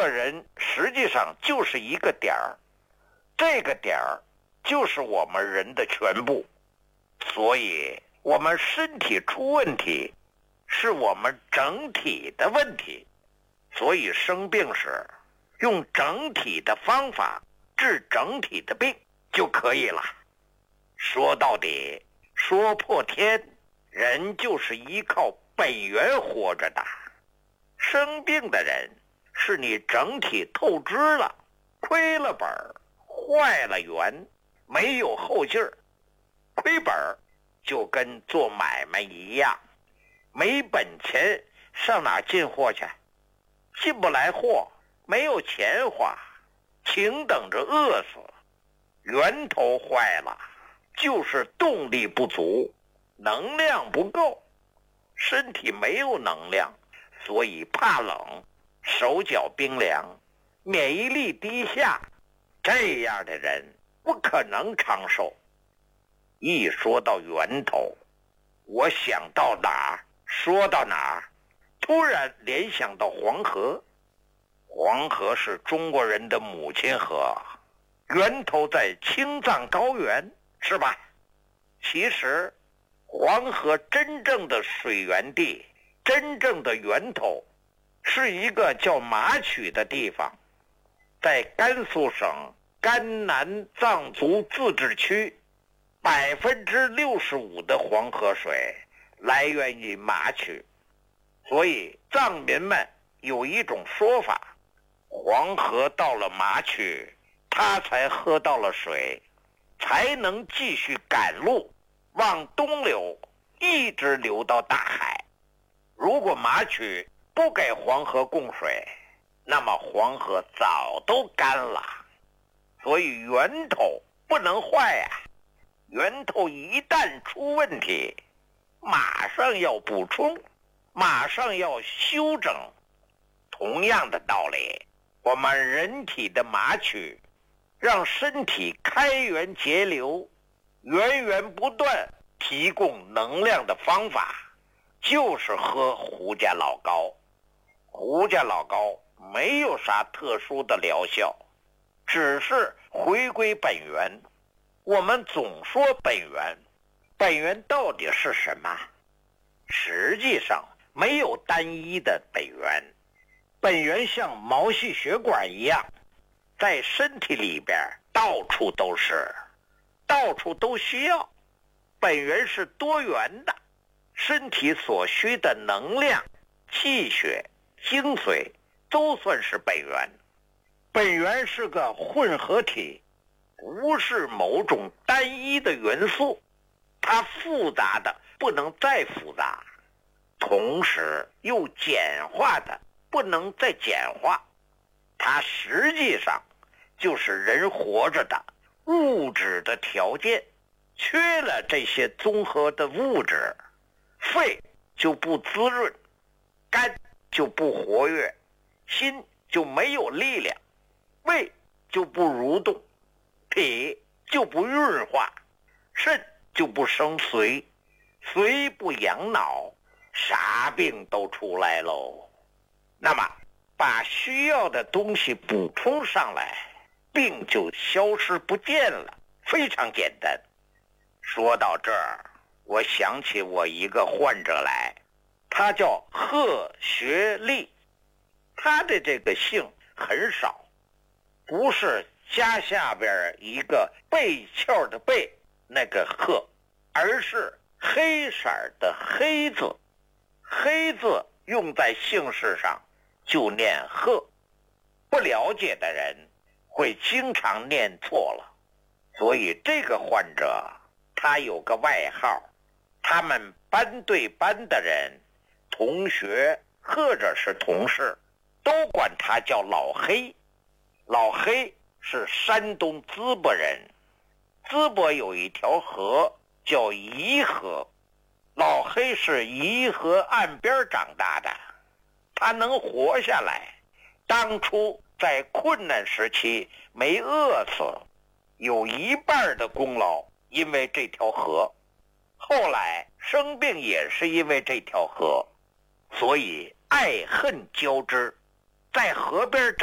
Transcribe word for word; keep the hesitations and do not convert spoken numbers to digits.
个人实际上就是一个点儿，这个点儿就是我们人的全部。所以我们身体出问题是我们整体的问题，所以生病时用整体的方法治整体的病就可以了。说到底，说破天，人就是依靠本源活着的。生病的人是你整体透支了，亏了本儿，坏了源，没有后劲儿。亏本儿就跟做买卖一样，没本钱上哪进货去？进不来货，没有钱花，请等着饿死。源头坏了，就是动力不足，能量不够。身体没有能量，所以怕冷，手脚冰凉，免疫力低下，这样的人不可能长寿。一说到源头，我想到哪儿说到哪儿，突然联想到黄河。黄河是中国人的母亲河，源头在青藏高原，是吧？其实黄河真正的水源地，真正的源头是一个叫马曲的地方，在甘肃省甘南藏族自治区，百分之六十五的黄河水来源于马曲。所以藏民们有一种说法，黄河到了马曲，他才喝到了水，才能继续赶路往东流，一直流到大海。如果马曲不给黄河供水，那么黄河早都干了。所以源头不能坏呀、啊，源头一旦出问题，马上要补充，马上要修整。同样的道理，我们人体的马曲让身体开源节流，源源不断提供能量的方法就是喝胡家老膏。胡家老膏没有啥特殊的疗效，只是回归本源。我们总说本源，本源到底是什么？实际上没有单一的本源，本源像毛细血管一样，在身体里边到处都是，到处都需要。本源是多元的，身体所需的能量、气血、精髓都算是本源。本源是个混合体，不是某种单一的元素，它复杂的不能再复杂，同时又简化的不能再简化。它实际上就是人活着的物质的条件，缺了这些综合的物质，肺就不滋润，肝就不活跃，心就没有力量，胃就不蠕动，脾就不运化，肾就不生髓，髓不养脑，啥病都出来喽。那么把需要的东西补充上来，病就消失不见了，非常简单。说到这儿，我想起我一个患者来，他叫贺学利，他的这个姓很少，不是家下边一个贝壳的贝那个贺，而是黑色的黑字。黑字用在姓氏上就念贺，不了解的人会经常念错了。所以这个患者他有个外号，他们班对班的人，同学或者是同事都管他叫老黑。老黑是山东淄博人，淄博有一条河叫沂河，老黑是沂河岸边长大的。他能活下来，当初在困难时期没饿死，有一半的功劳因为这条河。后来生病也是因为这条河，所以爱恨交织，在河边